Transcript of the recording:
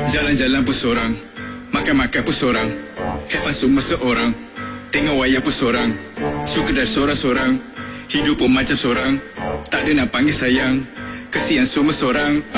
Jalan-jalan pun sorang, makan-makan pun sorang, have fun semua seorang, tengok wayang pun sorang, suka drive sorang-sorang, hidup pun macam sorang, tak ada nak panggil sayang, kesian semua sorang.